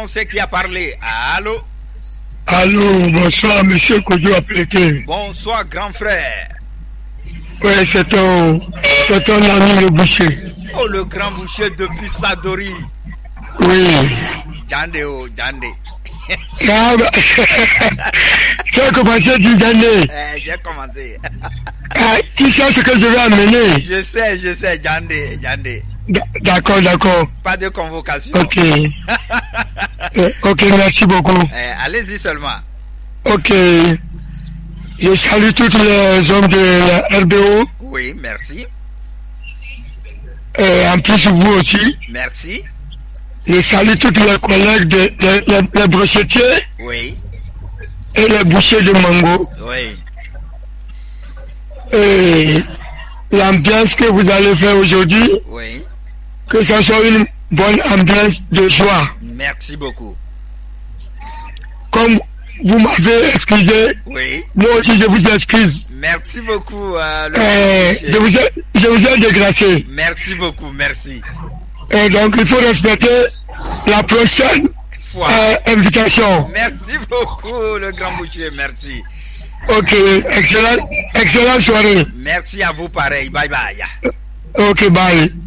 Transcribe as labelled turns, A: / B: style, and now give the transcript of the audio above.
A: on sait qui a parlé. Allô?
B: Allô, bonsoir, monsieur Kodjo Apeleke.
A: Bonsoir, grand frère.
B: Oui, c'est ton ami le boucher.
A: Oh, le grand boucher depuis Sadori.
B: Oui.
A: Jande, oh, Jande.
B: Ah, bah, tu as commencé à dire Jande.
A: J'ai commencé.
B: Ah, tu sais ce que je vais amener?
A: Je sais, Jande.
B: D'accord.
A: Pas de convocation.
B: Ok. Ok, merci beaucoup.
A: Allez-y seulement.
B: Ok. Je salue tous les hommes de la RBO.
A: Oui, merci.
B: En plus, vous aussi.
A: Merci.
B: Je salue tous les collègues les brochetiers.
A: Oui.
B: Et les bouchers de mango.
A: Oui.
B: Et l'ambiance que vous allez faire aujourd'hui.
A: Oui.
B: Que ça soit une bonne ambiance de joie.
A: Merci beaucoup.
B: Comme vous m'avez excusé,
A: oui.
B: Moi aussi je vous excuse.
A: Merci beaucoup.
B: Je vous ai dégracé.
A: Merci beaucoup, merci.
B: Et donc il faut respecter la prochaine invitation.
A: Merci beaucoup, le grand boucher, merci.
B: Ok, excellente soirée.
A: Merci à vous, pareil. Bye bye.
B: Ok, bye.